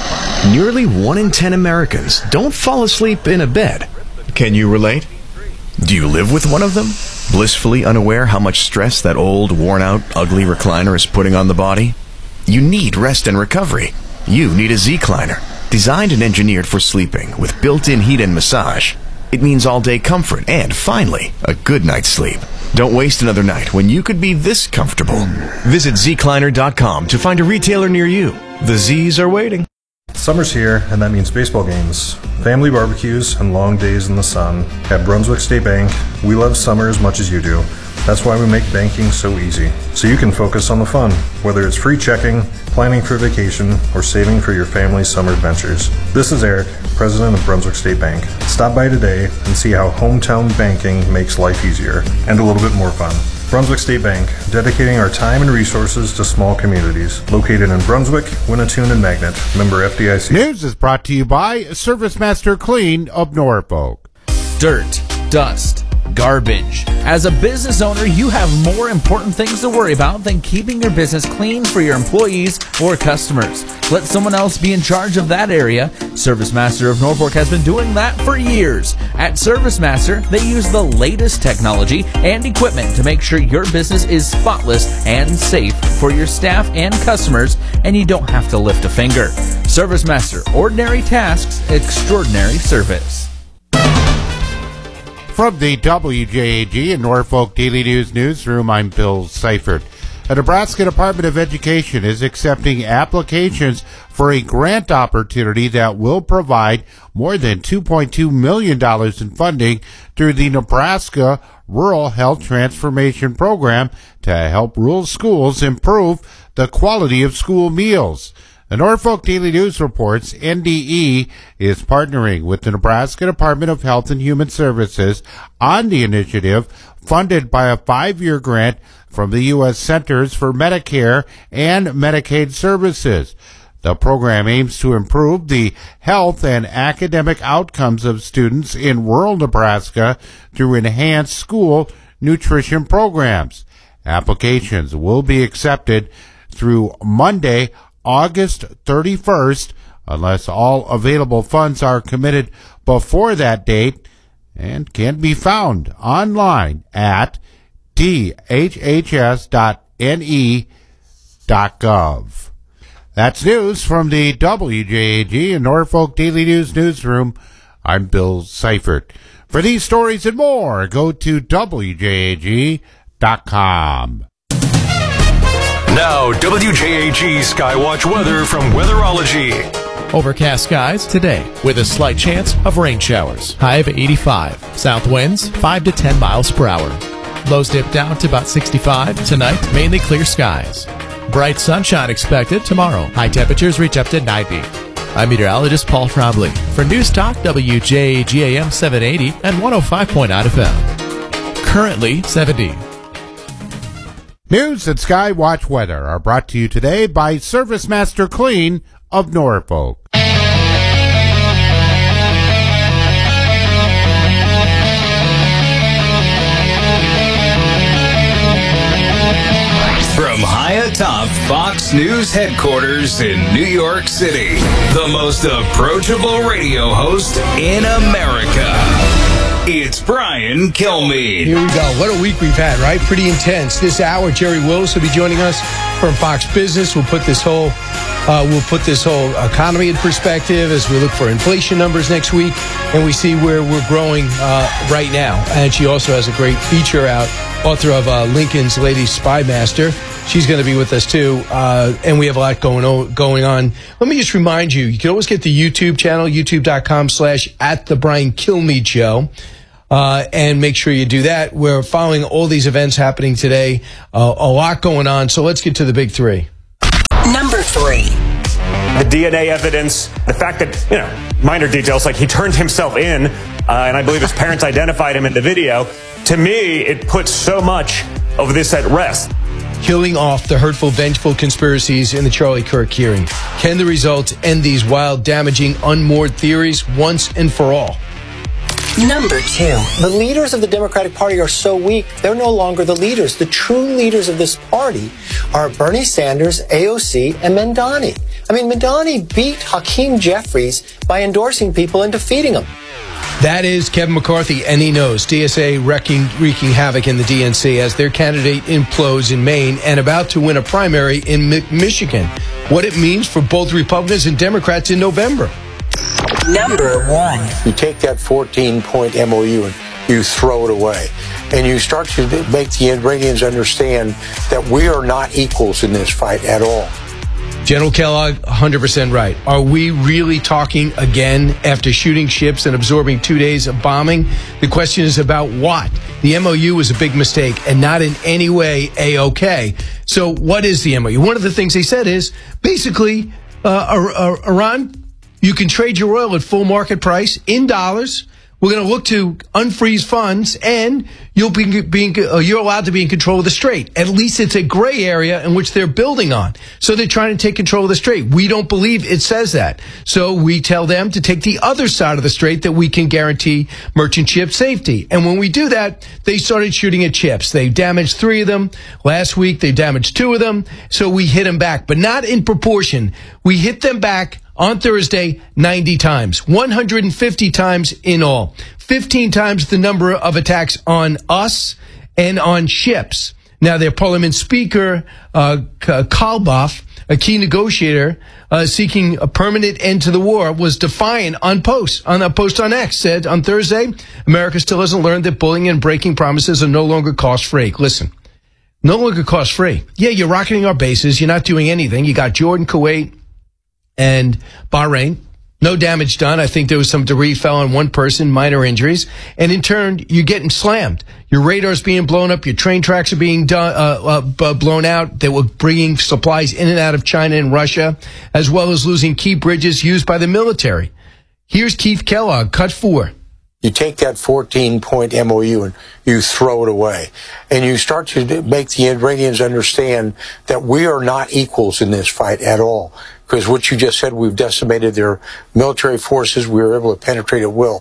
Nearly 1 in 10 Americans don't fall asleep in a bed. Can you relate? Do you live with one of them? Blissfully unaware how much stress that old, worn-out, ugly recliner is putting on the body? You need rest and recovery. You need a Z-Cliner, designed and engineered for sleeping with built-in heat and massage. It means all-day comfort and, finally, a good night's sleep. Don't waste another night when you could be this comfortable. Visit zcliner.com to find a retailer near you. The Z's are waiting. Summer's here, and that means baseball games, family barbecues, and long days in the sun. At Brunswick State Bank, we love summer as much as you do. That's why we make banking so easy, so you can focus on the fun, whether it's free checking, planning for vacation, or saving for your family's summer adventures. This is Eric, president of Brunswick State Bank. Stop by today and see how hometown banking makes life easier and a little bit more fun. Brunswick State Bank, dedicating our time and resources to small communities. Located in Brunswick, Winnetoon, and Magnet. Member FDIC. News is brought to you by ServiceMaster Clean of Norfolk. Dirt, dust, garbage. As a business owner, you have more important things to worry about than keeping your business clean for your employees or customers. Let someone else be in charge of that area. ServiceMaster of Norfolk has been doing that for years. At ServiceMaster, they use the latest technology and equipment to make sure your business is spotless and safe for your staff and customers, and you don't have to lift a finger. ServiceMaster, ordinary tasks, extraordinary service. From the WJAG and Norfolk Daily News Newsroom, I'm Bill Seifert. The Nebraska Department of Education is accepting applications for a grant opportunity that will provide more than $2.2 million in funding through the Nebraska Rural Health Transformation Program to help rural schools improve the quality of school meals. The Norfolk Daily News reports NDE is partnering with the Nebraska Department of Health and Human Services on the initiative, funded by a 5-year grant from the U.S. Centers for Medicare and Medicaid Services. The program aims to improve the health and academic outcomes of students in rural Nebraska through enhanced school nutrition programs. Applications will be accepted through Monday, August 31st, unless all available funds are committed before that date, and can be found online at dhhs.ne.gov. That's news from the WJAG and Norfolk Daily News Newsroom. I'm Bill Seifert. For these stories and more, go to WJAG.com. Now, WJAG Skywatch weather from Weatherology. Overcast skies today with a slight chance of rain showers. High of 85. South winds 5 to 10 miles per hour. Lows dip down to about 65. Tonight, mainly clear skies. Bright sunshine expected tomorrow. High temperatures reach up to 90. I'm meteorologist Paul Trombley for News Talk WJAG AM 780 and 105.9 FM. Currently 70. News and Skywatch weather are brought to you today by ServiceMaster Clean of Norfolk. From high atop Fox News headquarters in New York City, the most approachable radio host in America. It's Brian Kilmeade. Here we go. What a week we've had, right? Pretty intense. This hour, Jerry Willis will be joining us from Fox Business. We'll put this whole economy in perspective as we look for inflation numbers next week, and we see where we're growing right now. And she also has a great feature out, author of Lincoln's Lady Spy Master. She's going to be with us too, and we have a lot going on. Let me just remind you, you can always get the YouTube channel, youtube.com/@theBrianKilmeade and make sure you do that. We're following all these events happening today, a lot going on. So let's get to the big three. Number 3. The DNA evidence, the fact that, minor details like he turned himself in, and I believe his parents identified him in the video. To me, it puts so much of this at rest. Killing off the hurtful, vengeful conspiracies in the Charlie Kirk hearing. Can the results end these wild, damaging, unmoored theories once and for all? Number 2. The leaders of the Democratic Party are so weak, they're no longer the leaders. The true leaders of this party are Bernie Sanders, AOC, and Mamdani. Mamdani beat Hakeem Jeffries by endorsing people and defeating them. That is Kevin McCarthy, and he knows. DSA wreaking havoc in the DNC as their candidate implodes in Maine and about to win a primary in Michigan. What it means for both Republicans and Democrats in November. Number 1. You take that 14-point MOU and you throw it away. And you start to make the Iranians understand that we are not equals in this fight at all. General Kellogg, 100% right. Are we really talking again after shooting ships and absorbing 2 days of bombing? The question is about what? The MOU was a big mistake and not in any way A-OK. So what is the MOU? One of the things they said is basically, Iran, you can trade your oil at full market price in dollars. We're going to look to unfreeze funds, and you're allowed to be in control of the strait. At least it's a gray area in which they're building on. So they're trying to take control of the strait. We don't believe it says that. So we tell them to take the other side of the strait that we can guarantee merchant ship safety. And when we do that, they started shooting at ships. They damaged 3 of them. Last week, they damaged 2 of them. So we hit them back, but not in proportion. We hit them back on Thursday 90 times, 150 times in all, 15 times the number of attacks on us and on ships. Now, their parliament speaker, Kalbaf, a key negotiator seeking a permanent end to the war, was defiant on a post on X, said on Thursday, America still hasn't learned that bullying and breaking promises are no longer cost-free. Listen, no longer cost-free. Yeah, you're rocketing our bases. You're not doing anything. You got Jordan, Kuwait, and Bahrain. No damage done. I think there was some debris fell on one person, minor injuries. And in turn, you're getting slammed. Your radar's being blown up. Your train tracks are being blown out. They were bringing supplies in and out of China and Russia, as well as losing key bridges used by the military. Here's Keith Kellogg, cut 4. You take that 14-point MOU and you throw it away. And you start to make the Iranians understand that we are not equals in this fight at all. Because what you just said, we've decimated their military forces. We were able to penetrate at will.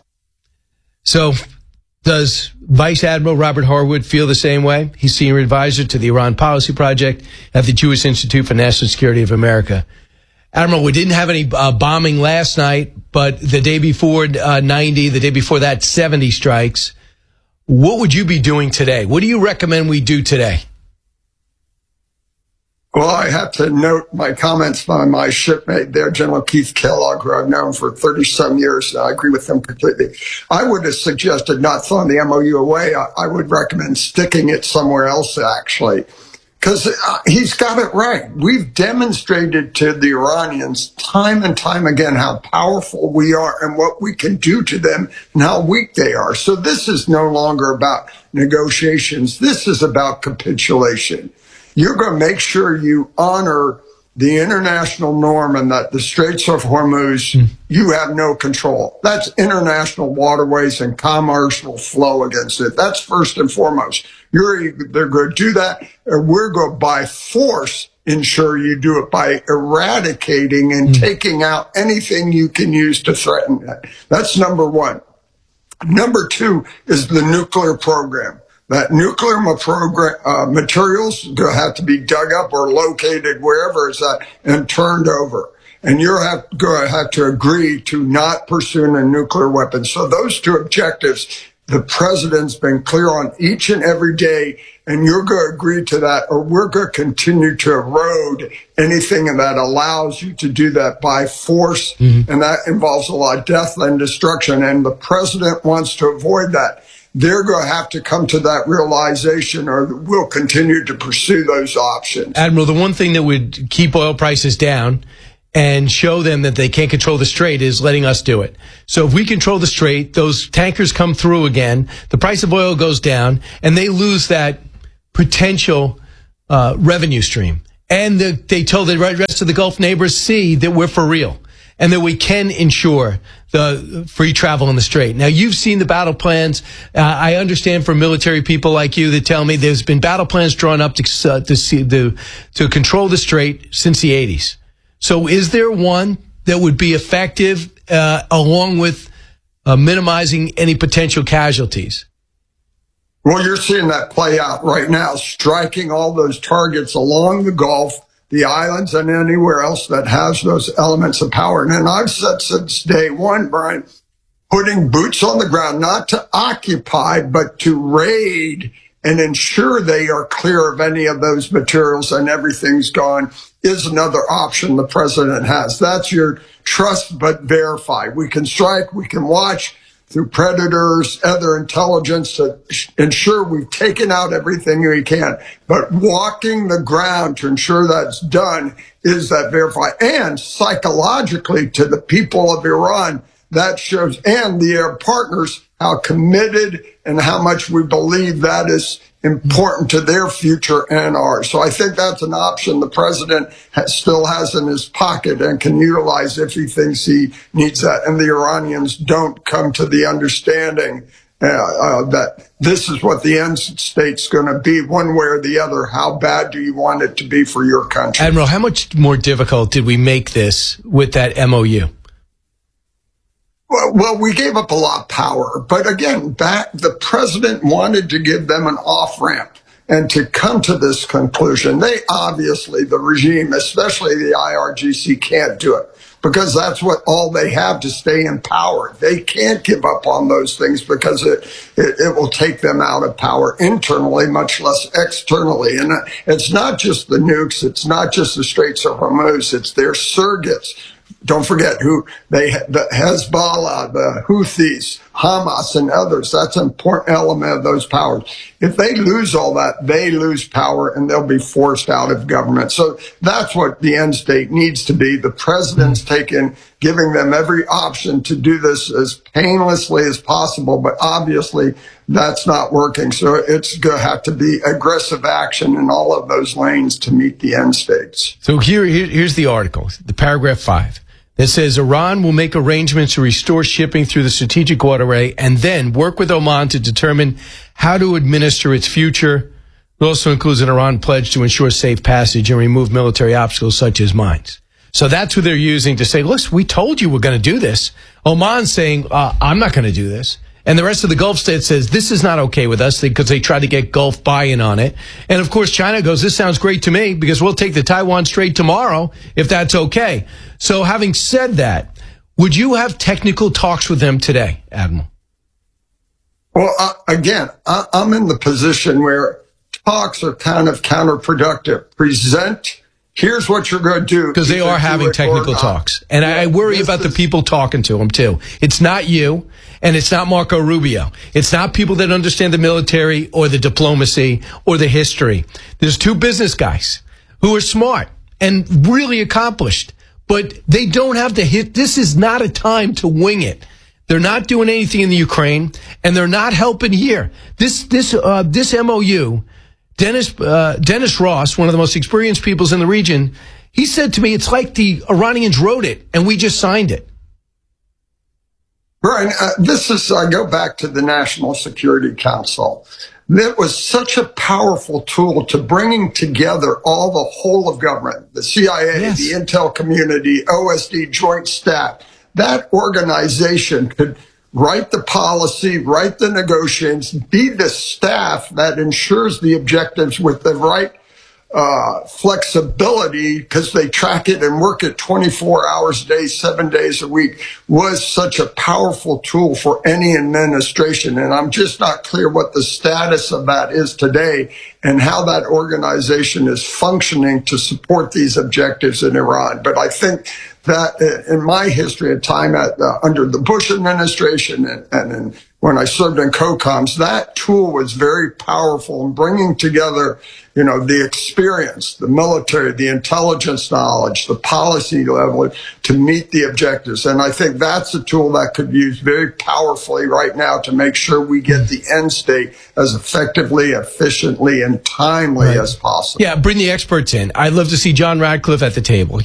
So does Vice Admiral Robert Harwood feel the same way? He's senior advisor to the Iran Policy Project at the Jewish Institute for National Security of America. Admiral, we didn't have any bombing last night, but the day before 90, the day before that 70 strikes. What would you be doing today? What do you recommend we do today? Well, I have to note my comments by my shipmate there, General Keith Kellogg, who I've known for 37 years. I agree with him completely. I would have suggested not throwing the MOU away. I would recommend sticking it somewhere else, actually, because he's got it right. We've demonstrated to the Iranians time and time again how powerful we are and what we can do to them and how weak they are. So this is no longer about negotiations. This is about capitulation. You're going to make sure you honor the international norm and that the Straits of Hormuz, you have no control. That's international waterways and commercial flow against it. That's first and foremost. They're going to do that, and we're going to, by force, ensure you do it by eradicating and taking out anything you can use to threaten it. That's number 1. Number 2 is the nuclear program. That nuclear materials going to have to be dug up or located wherever it's at and turned over. And you're going to have to agree to not pursue a nuclear weapon. So those 2 objectives the president's been clear on each and every day, and you're going to agree to that, or we're going to continue to erode anything that allows you to do that by force. And that involves a lot of death and destruction. And the president wants to avoid that. They're going to have to come to that realization, or we'll continue to pursue those options. Admiral, the one thing that would keep oil prices down and show them that they can't control the strait is letting us do it. So if we control the strait, those tankers come through again, the price of oil goes down, and they lose that potential revenue stream. And they told the rest of the Gulf neighbors, see that we're for real and that we can ensure the free travel in the strait. Now, you've seen the battle plans. I understand from military people like you that tell me there's been battle plans drawn up to control the strait since the 80s. So is there one that would be effective along with minimizing any potential casualties? Well, you're seeing that play out right now, striking all those targets along the Gulf, the islands, and anywhere else that has those elements of power. And I've said since day one, Brian, putting boots on the ground, not to occupy, but to raid and ensure they are clear of any of those materials and everything's gone, is another option the president has. That's your trust but verify. We can strike, we can watch through predators, other intelligence to ensure we've taken out everything we can. But walking the ground to ensure that's done is that verify. And psychologically to the people of Iran, that shows, and their partners, how committed and how much we believe that is important to their future and ours. So I think that's an option the president still has in his pocket and can utilize if he thinks he needs that. And the Iranians don't come to the understanding that this is what the end state's going to be, one way or the other. How bad do you want it to be for your country? Admiral, how much more difficult did we make this with that MOU? Well, we gave up a lot of power. But again, the president wanted to give them an off-ramp and to come to this conclusion. They obviously, the regime, especially the IRGC, can't do it because that's what all they have to stay in power. They can't give up on those things because it will take them out of power internally, much less externally. And it's not just the nukes. It's not just the Straits of Hormuz. It's their surrogates. Don't forget the Hezbollah, the Houthis, Hamas, and others. That's an important element of those powers. If they lose all that, they lose power and they'll be forced out of government. So that's what the end state needs to be. The president's giving them every option to do this as painlessly as possible, but obviously that's not working. So it's going to have to be aggressive action in all of those lanes to meet the end states. So here's the article, the paragraph 5. That says Iran will make arrangements to restore shipping through the strategic waterway and then work with Oman to determine how to administer its future. It also includes an Iran pledge to ensure safe passage and remove military obstacles such as mines. So that's what they're using to say, look, we told you we're going to do this. Oman's saying, I'm not going to do this. And the rest of the Gulf states says this is not okay with us because they tried to get Gulf buy-in on it. And of course, China goes, this sounds great to me because we'll take the Taiwan Strait tomorrow if that's okay. So having said that, would you have technical talks with them today, Admiral? Well, again, I'm in the position where talks are kind of counterproductive. Present, here's what you're going to do. Because they are having technical talks. And I worry about the people talking to them, too. It's not you, and it's not Marco Rubio. It's not people that understand the military or the diplomacy or the history. There's two business guys who are smart and really accomplished, but they don't have the hit. This is not a time to wing it. They're not doing anything in the Ukraine, and they're not helping here. This MOU, Dennis Ross, one of the most experienced peoples in the region, he said to me, it's like the Iranians wrote it, and we just signed it. Brian, I go back to the National Security Council. That was such a powerful tool to bringing together all the whole of government, the CIA, yes, the intel community, OSD, Joint Staff. That organization could write the policy, write the negotiations, be the staff that ensures the objectives with the right flexibility, because they track it and work it 24 hours a day, 7 days a week, was such a powerful tool for any administration. And I'm just not clear what the status of that is today and how that organization is functioning to support these objectives in Iran. But I think that in my history of time under the Bush administration and when I served in COCOMS, that tool was very powerful in bringing together, the experience, the military, the intelligence knowledge, the policy level to meet the objectives. And I think that's a tool that could be used very powerfully right now to make sure we get the end state as effectively, efficiently, and timely as possible. Yeah, bring the experts in. I'd love to see John Radcliffe at the table.